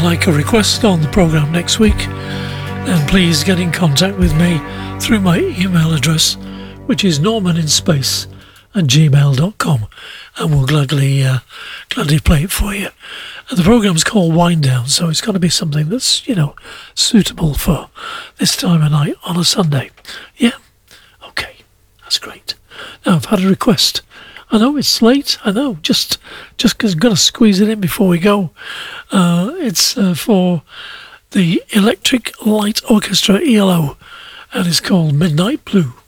like a request on the programme next week, then please get in contact with me through my email address, which is normaninSpace@gmail.com, and we'll gladly play it for you. And the programme's called Wind Down, so it's got to be something that's, suitable for this time of night on a Sunday. Yeah? Okay, that's great. Now, I've had a request. I know it's late, I know, just because I've got to squeeze it in before we go. It's for the Electric Light Orchestra, ELO, and it's called Midnight Blue.